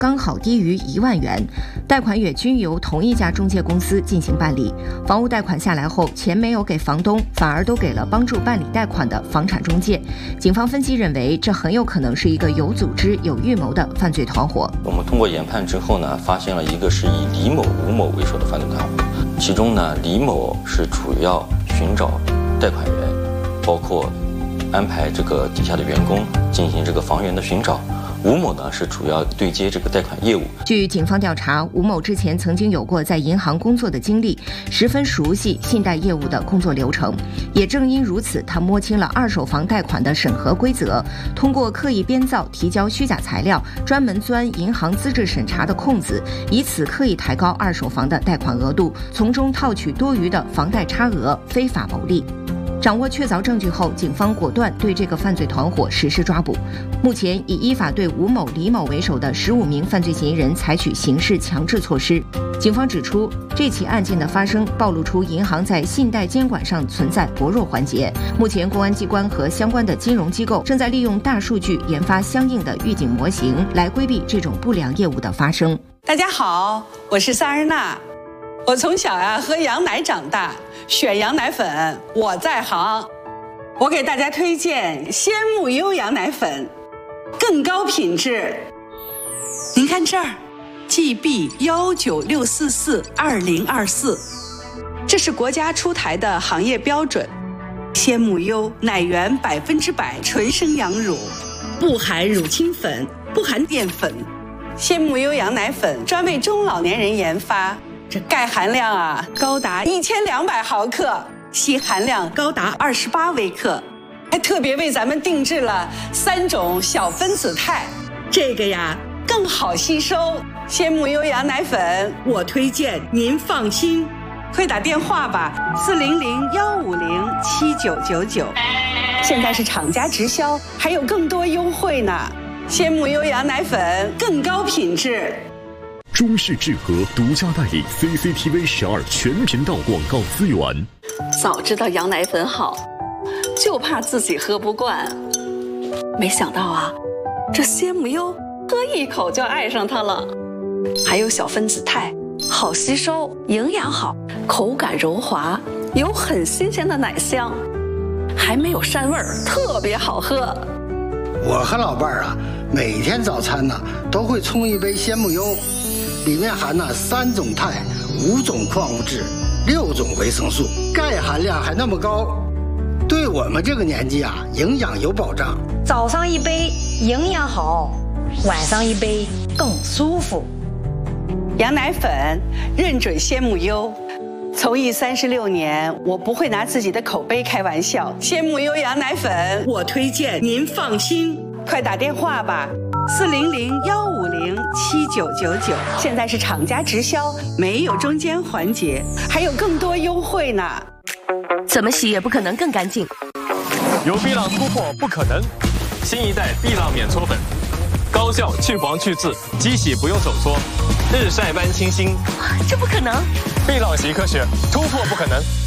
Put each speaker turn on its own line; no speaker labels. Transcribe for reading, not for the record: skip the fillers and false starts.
刚好低于1万元，贷款也均由同一家中介公司进行办理。房屋贷款下来后，钱没有给房东，反而都给了帮助办理贷款的房产中介。警方分析认为，这很有可能是一个有组织、有预谋的犯罪团伙。
我们通过研判之后呢，发现了一个是以李某、吴某为首的犯罪团伙，其中呢，李某是主要寻找贷款人，包括安排这个底下的员工进行这个房源的寻找。吴某呢是主要对接这个贷款业务。
据警方调查，吴某之前曾经有过在银行工作的经历，十分熟悉信贷业务的工作流程。也正因如此，他摸清了二手房贷款的审核规则，通过刻意编造、提交虚假材料，专门钻银行资质审查的空子，以此刻意抬高二手房的贷款额度，从中套取多余的房贷差额，非法牟利。掌握确凿证据后，警方果断对这个犯罪团伙实施抓捕。目前已依法对吴某、李某为首的15名犯罪嫌疑人采取刑事强制措施。警方指出，这起案件的发生暴露出银行在信贷监管上存在薄弱环节。目前，公安机关和相关的金融机构正在利用大数据研发相应的预警模型，来规避这种不良业务的发生。
大家好，我是萨日娜。我从小喝羊奶长大，选羊奶粉我在行。我给大家推荐鲜木优羊奶粉，更高品质。您看这儿 ，GB196442024，这是国家出台的行业标准。鲜木优奶源100%纯生羊乳，不含乳清粉，不含淀粉。鲜木优羊奶粉专为中老年人研发。这钙含量高达1200毫克，硒含量高达28微克，还特别为咱们定制了3种小分子肽，这个更好吸收。鲜木优羊奶粉，我推荐您放心，快打电话吧，400-150-7999，现在是厂家直销，还有更多优惠呢。鲜木优羊奶粉更高品质。
中视智和独家代理 CCTV 12全频道广告资源。
早知道羊奶粉好，就怕自己喝不惯。没想到这鲜木优喝一口就爱上它了。还有小分子肽，好吸收，营养好，口感柔滑，有很新鲜的奶香，还没有膻味儿，特别好喝。
我和老伴儿每天早餐都会冲一杯鲜木优。里面含3种肽、5种矿物质、6种维生素，钙含量还那么高，对我们这个年纪营养有保障。
早上一杯营养好，晚上一杯更舒服。
羊奶粉认准鲜木优，从艺36年，我不会拿自己的口碑开玩笑。鲜木优羊奶粉，我推荐您放心，快打电话吧。400-150-7999，现在是厂家直销，没有中间环节，还有更多优惠呢。
怎么洗也不可能更干净。
有碧朗突破不可能，新一代碧朗免搓粉，高效去黄去渍，机洗不用手搓，日晒般清新。
这不可能！
碧朗洗科学，突破不可能。